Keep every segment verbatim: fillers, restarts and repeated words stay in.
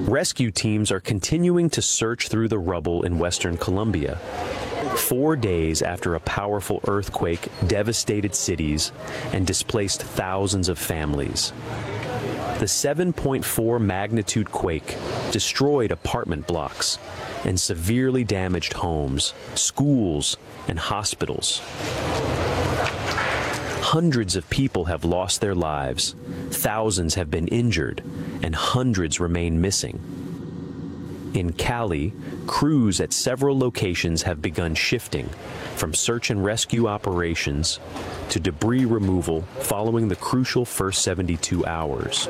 Rescue teams are continuing to search through the rubble in western Colombia. Four days after a powerful earthquake devastated cities and displaced thousands of families. The seven point four magnitude quake destroyed apartment blocks and severely damaged homes, schools, and hospitals. Hundreds of people have lost their lives, thousands have been injured, and hundreds remain missing. In Cali, crews at several locations have begun shifting from search and rescue operations to debris removal following the crucial first seventy-two hours.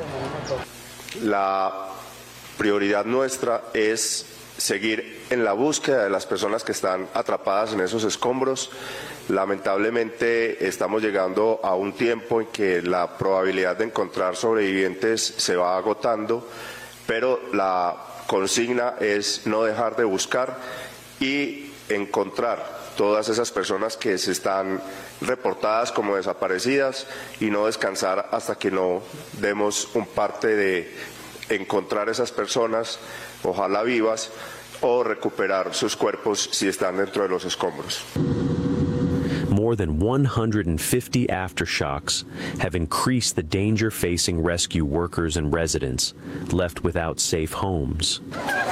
La prioridad nuestra es seguir en la búsqueda de las personas que están atrapadas en esos escombros. Lamentablemente estamos llegando a un tiempo en que la probabilidad de encontrar sobrevivientes se va agotando, pero la consigna es no dejar de buscar y encontrar todas esas personas que se están reportadas como desaparecidas y no descansar hasta que no demos un parte de encontrar esas personas, ojalá vivas, o recuperar sus cuerpos si están dentro de los escombros. More than one hundred fifty aftershocks have increased the danger facing rescue workers and residents left without safe homes.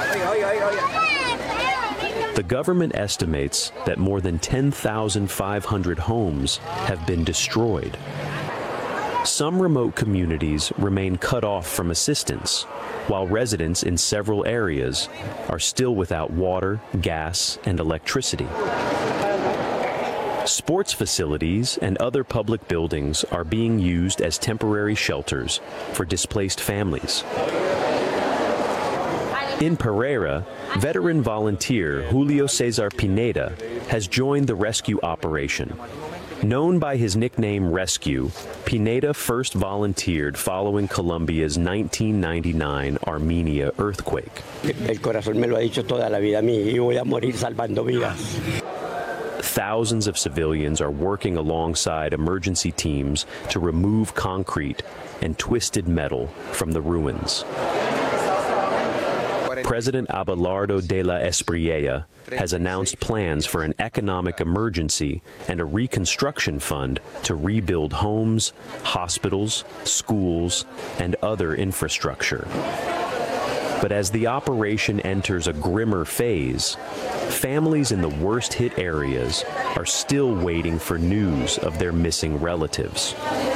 The government estimates that more than ten thousand five hundred homes have been destroyed. Some remote communities remain cut off from assistance, while residents in several areas are still without water, gas, and electricity. Sports facilities and other public buildings are being used as temporary shelters for displaced families. In Pereira, veteran volunteer Julio Cesar Pineda has joined the rescue operation. Known by his nickname Rescue, Pineda first volunteered following Colombia's nineteen ninety-nine Armenia earthquake. El corazón me lo ha dicho toda la vida a mí y voy a morir salvando vidas. Thousands of civilians are working alongside emergency teams to remove concrete and twisted metal from the ruins. President Abelardo de la Espriella has announced plans for an economic emergency and a reconstruction fund to rebuild homes, hospitals, schools, and other infrastructure. But as the operation enters a grimmer phase, families in the worst-hit areas are still waiting for news of their missing relatives.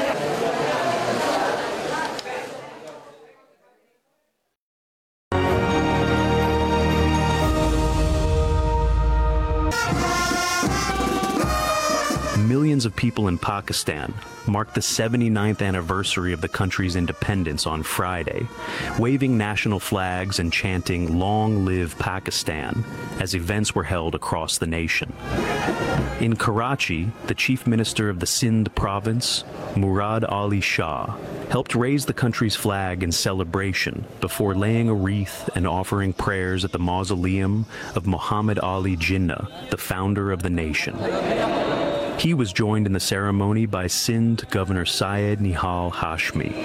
Millions of people in Pakistan marked the seventy-ninth anniversary of the country's independence on Friday, waving national flags and chanting "Long Live Pakistan" as events were held across the nation. In Karachi, the chief minister of the Sindh province, Murad Ali Shah, helped raise the country's flag in celebration before laying a wreath and offering prayers at the mausoleum of Muhammad Ali Jinnah, the founder of the nation. He was joined in the ceremony by Sindh Governor Syed Nihal Hashmi.